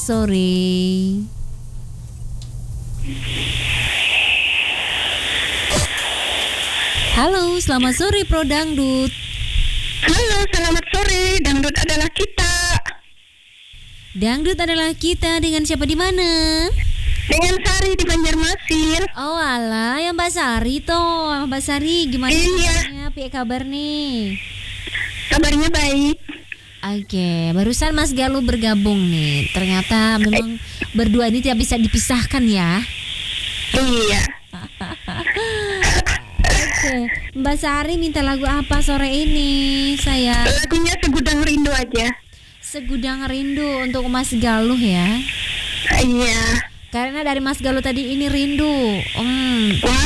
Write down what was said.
sore. Halo, selamat sore Pro Dangdut. Halo, selamat sore. Dangdut adalah kita. Dangdut adalah kita, dengan siapa di mana? Dengan Sari di Banjarmasin. Oh alah, yang Mbak Sari toh. Mbak Sari gimana Iya. kabarnya? Apa kabar nih? Kabarnya baik. Oke, barusan Mas Galuh bergabung nih. Ternyata memang berdua ini tidak bisa dipisahkan ya. Iya. Oke, Mbak Sari minta lagu apa sore ini? Saya Lagunya Segudang Rindu aja. Segudang Rindu untuk Mas Galuh ya. Iya. Karena dari Mas Galuh tadi ini rindu. Wah,